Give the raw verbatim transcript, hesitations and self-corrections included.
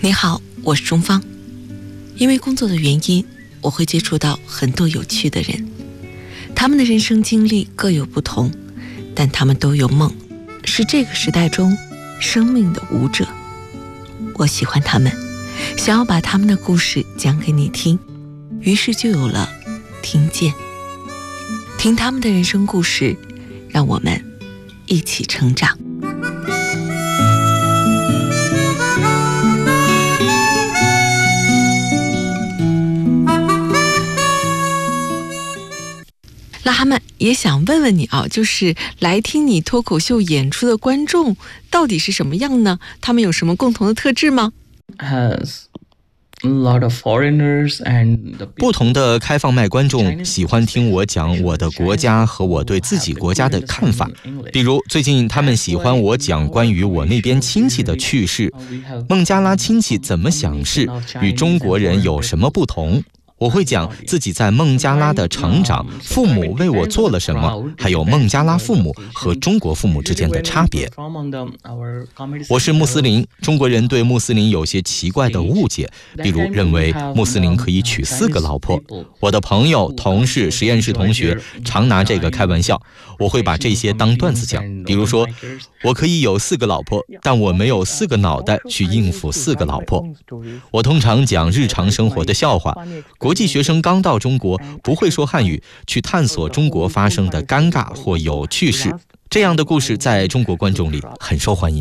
你好，我是钟芳。因为工作的原因，我会接触到很多有趣的人，他们的人生经历各有不同，但他们都有梦，是这个时代中生命的舞者。我喜欢他们，想要把他们的故事讲给你听，于是就有了听见。听他们的人生故事，让我们一起成长。那他们也想问问你啊，就是来听你脱口秀演出的观众到底是什么样呢？他们有什么共同的特质吗？ Has a lot of foreigners and the 不同的开放麦观众喜欢听我讲我的国家和我对自己国家的看法，比如最近他们喜欢我讲关于我那边亲戚的趣事，孟加拉亲戚怎么想事，与中国人有什么不同。我会讲自己在孟加拉的成长，父母为我做了什么，还有孟加拉父母和中国父母之间的差别。我是穆斯林，中国人对穆斯林有些奇怪的误解，比如认为穆斯林可以娶四个老婆。我的朋友、同事、实验室同学常拿这个开玩笑，我会把这些当段子讲。比如说，我可以有四个老婆，但我没有四个脑袋去应付四个老婆。我通常讲日常生活的笑话。国际学生刚到中国，不会说汉语，去探索中国发生的尴尬或有趣事，这样的故事在中国观众里很受欢迎。